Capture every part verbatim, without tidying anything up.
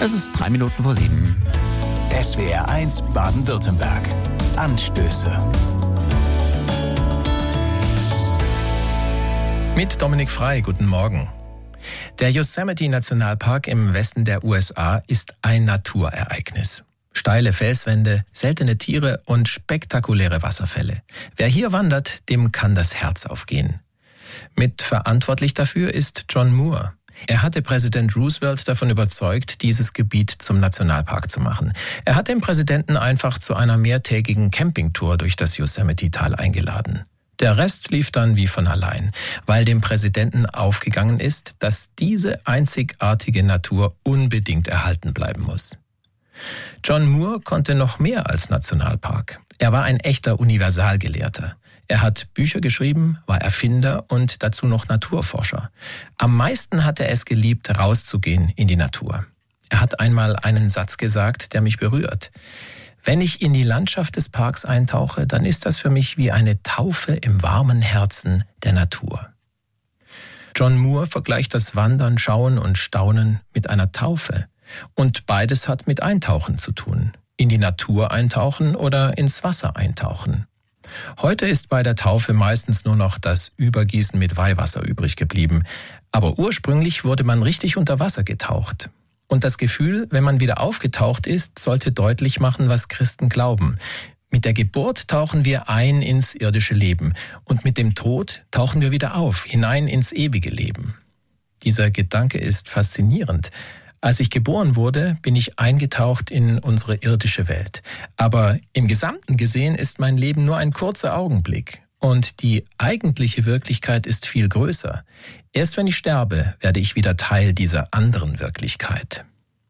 Es ist drei Minuten vor sieben. S W R eins Baden-Württemberg. Anstöße. Mit Dominik Frei, guten Morgen. Der Yosemite-Nationalpark im Westen der U S A ist ein Naturereignis. Steile Felswände, seltene Tiere und spektakuläre Wasserfälle. Wer hier wandert, dem kann das Herz aufgehen. Mitverantwortlich dafür ist John Muir. Er hatte Präsident Roosevelt davon überzeugt, dieses Gebiet zum Nationalpark zu machen. Er hat den Präsidenten einfach zu einer mehrtägigen Campingtour durch das Yosemite-Tal eingeladen. Der Rest lief dann wie von allein, weil dem Präsidenten aufgegangen ist, dass diese einzigartige Natur unbedingt erhalten bleiben muss. John Muir konnte noch mehr als Nationalpark. Er war ein echter Universalgelehrter. Er hat Bücher geschrieben, war Erfinder und dazu noch Naturforscher. Am meisten hat er es geliebt, rauszugehen in die Natur. Er hat einmal einen Satz gesagt, der mich berührt. Wenn ich in die Landschaft des Parks eintauche, dann ist das für mich wie eine Taufe im warmen Herzen der Natur. John Muir vergleicht das Wandern, Schauen und Staunen mit einer Taufe. Und beides hat mit Eintauchen zu tun. In die Natur eintauchen oder ins Wasser eintauchen. Heute ist bei der Taufe meistens nur noch das Übergießen mit Weihwasser übrig geblieben. Aber ursprünglich wurde man richtig unter Wasser getaucht. Und das Gefühl, wenn man wieder aufgetaucht ist, sollte deutlich machen, was Christen glauben. Mit der Geburt tauchen wir ein ins irdische Leben. Und mit dem Tod tauchen wir wieder auf, hinein ins ewige Leben. Dieser Gedanke ist faszinierend. Als ich geboren wurde, bin ich eingetaucht in unsere irdische Welt. Aber im Gesamten gesehen ist mein Leben nur ein kurzer Augenblick. Und die eigentliche Wirklichkeit ist viel größer. Erst wenn ich sterbe, werde ich wieder Teil dieser anderen Wirklichkeit.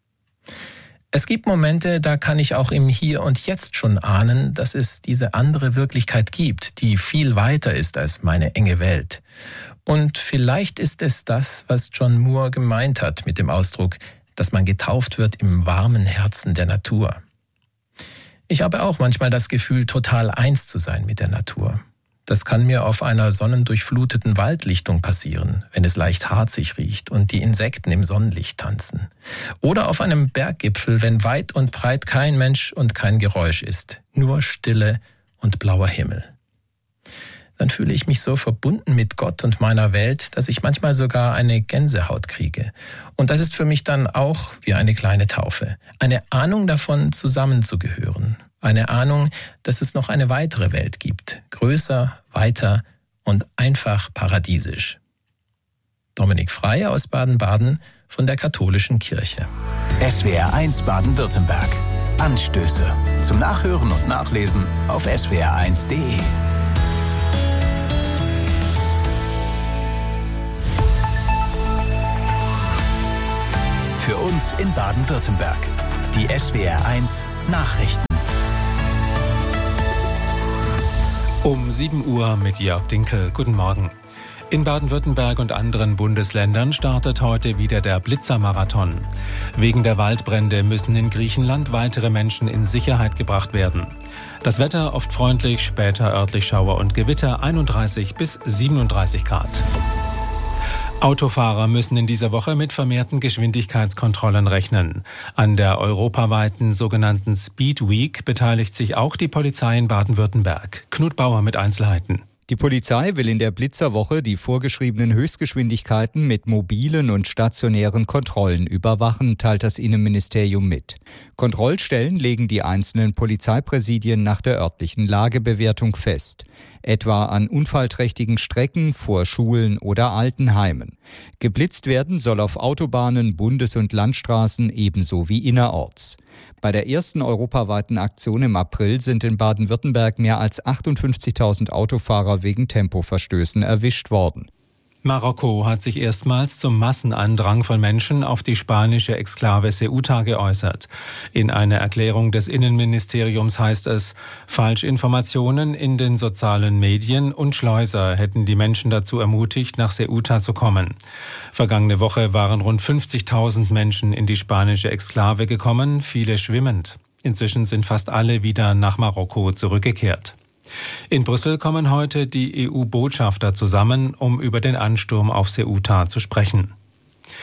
Es gibt Momente, da kann ich auch im Hier und Jetzt schon ahnen, dass es diese andere Wirklichkeit gibt, die viel weiter ist als meine enge Welt. Und vielleicht ist es das, was John Muir gemeint hat mit dem Ausdruck, dass man getauft wird im warmen Herzen der Natur. Ich habe auch manchmal das Gefühl, total eins zu sein mit der Natur. Das kann mir auf einer sonnendurchfluteten Waldlichtung passieren, wenn es leicht harzig riecht und die Insekten im Sonnenlicht tanzen. Oder auf einem Berggipfel, wenn weit und breit kein Mensch und kein Geräusch ist, nur Stille und blauer Himmel. Dann fühle ich mich so verbunden mit Gott und meiner Welt, dass ich manchmal sogar eine Gänsehaut kriege. Und das ist für mich dann auch wie eine kleine Taufe. Eine Ahnung davon, zusammenzugehören. Eine Ahnung, dass es noch eine weitere Welt gibt. Größer, weiter und einfach paradiesisch. Dominik Frei aus Baden-Baden von der Katholischen Kirche. S W R eins Baden-Württemberg. Anstöße. Zum Nachhören und Nachlesen auf s w r eins punkt d e. Für uns in Baden-Württemberg. Die S W R eins Nachrichten. Um sieben Uhr mit Jörg Dinkel. Guten Morgen. In Baden-Württemberg und anderen Bundesländern startet heute wieder der Blitzermarathon. Wegen der Waldbrände müssen in Griechenland weitere Menschen in Sicherheit gebracht werden. Das Wetter oft freundlich, später örtlich Schauer und Gewitter, einunddreißig bis siebenunddreißig Grad. Autofahrer müssen in dieser Woche mit vermehrten Geschwindigkeitskontrollen rechnen. An der europaweiten sogenannten Speed Week beteiligt sich auch die Polizei in Baden-Württemberg. Knut Bauer mit Einzelheiten. Die Polizei will in der Blitzerwoche die vorgeschriebenen Höchstgeschwindigkeiten mit mobilen und stationären Kontrollen überwachen, teilt das Innenministerium mit. Kontrollstellen legen die einzelnen Polizeipräsidien nach der örtlichen Lagebewertung fest. Etwa an unfallträchtigen Strecken, vor Schulen oder Altenheimen. Geblitzt werden soll auf Autobahnen, Bundes- und Landstraßen ebenso wie innerorts. Bei der ersten europaweiten Aktion im April sind in Baden-Württemberg mehr als achtundfünfzigtausend Autofahrer wegen Tempoverstößen erwischt worden. Marokko hat sich erstmals zum Massenandrang von Menschen auf die spanische Exklave Ceuta geäußert. In einer Erklärung des Innenministeriums heißt es, Falschinformationen in den sozialen Medien und Schleuser hätten die Menschen dazu ermutigt, nach Ceuta zu kommen. Vergangene Woche waren rund fünfzigtausend Menschen in die spanische Exklave gekommen, viele schwimmend. Inzwischen sind fast alle wieder nach Marokko zurückgekehrt. In Brüssel kommen heute die E U-Botschafter zusammen, um über den Ansturm auf Ceuta zu sprechen.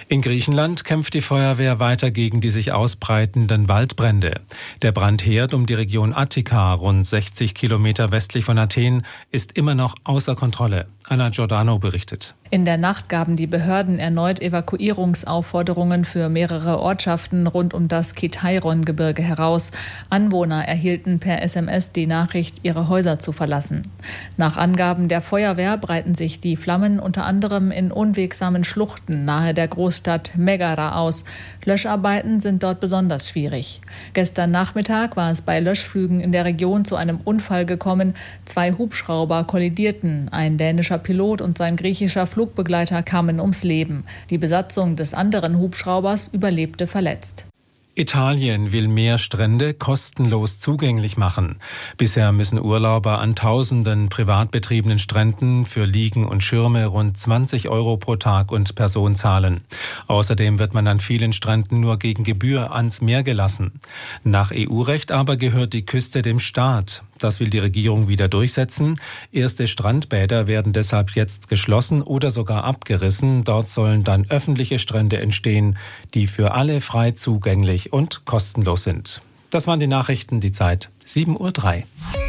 In Griechenland kämpft die Feuerwehr weiter gegen die sich ausbreitenden Waldbrände. Der Brandherd um die Region Attika, rund sechzig Kilometer westlich von Athen, ist immer noch außer Kontrolle. Anna Giordano berichtet. In der Nacht gaben die Behörden erneut Evakuierungsaufforderungen für mehrere Ortschaften rund um das Kitairon-Gebirge heraus. Anwohner erhielten per S M S die Nachricht, ihre Häuser zu verlassen. Nach Angaben der Feuerwehr breiten sich die Flammen unter anderem in unwegsamen Schluchten nahe der Großstadt Megara aus. Löscharbeiten sind dort besonders schwierig. Gestern Nachmittag war es bei Löschflügen in der Region zu einem Unfall gekommen. Zwei Hubschrauber kollidierten. Ein dänischer Pilot und sein griechischer Flugbegleiter kamen ums Leben. Die Besatzung des anderen Hubschraubers überlebte verletzt. Italien will mehr Strände kostenlos zugänglich machen. Bisher müssen Urlauber an tausenden privat betriebenen Stränden für Liegen und Schirme rund zwanzig Euro pro Tag und Person zahlen. Außerdem wird man an vielen Stränden nur gegen Gebühr ans Meer gelassen. Nach E U-Recht aber gehört die Küste dem Staat. Das will die Regierung wieder durchsetzen. Erste Strandbäder werden deshalb jetzt geschlossen oder sogar abgerissen. Dort sollen dann öffentliche Strände entstehen, die für alle frei zugänglich und kostenlos sind. Das waren die Nachrichten, die Zeit sieben Uhr drei.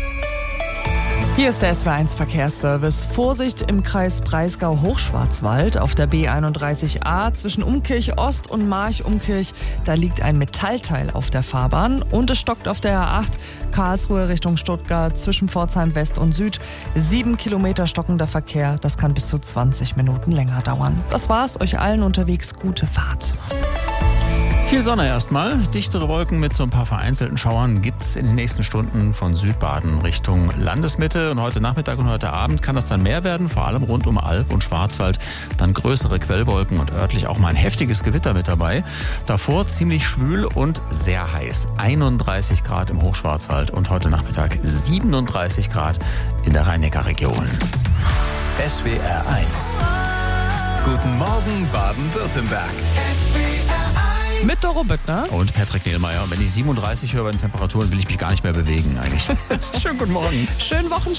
Hier ist der S W R eins Verkehrsservice. Vorsicht im Kreis Breisgau-Hochschwarzwald auf der B einunddreißig A zwischen Umkirch Ost und March-Umkirch. Da liegt ein Metallteil auf der Fahrbahn und es stockt auf der A acht Karlsruhe Richtung Stuttgart zwischen Pforzheim West und Süd. Sieben Kilometer stockender Verkehr. Das kann bis zu zwanzig Minuten länger dauern. Das war's. Euch allen unterwegs gute Fahrt. Viel Sonne erstmal. Dichtere Wolken mit so ein paar vereinzelten Schauern gibt es in den nächsten Stunden von Südbaden Richtung Landesmitte. Und heute Nachmittag und heute Abend kann das dann mehr werden, vor allem rund um Alb und Schwarzwald. Dann größere Quellwolken und örtlich auch mal ein heftiges Gewitter mit dabei. Davor ziemlich schwül und sehr heiß. einunddreißig Grad im Hochschwarzwald und heute Nachmittag siebenunddreißig Grad in der Rhein-Neckar-Region. S W R eins. Guten Morgen Baden-Württemberg. Mit Doro Büttner und Patrick Nehlmeier. Und wenn ich siebenunddreißig höre bei den Temperaturen, will ich mich gar nicht mehr bewegen eigentlich. Schönen guten Morgen. Schönen Wochenstart.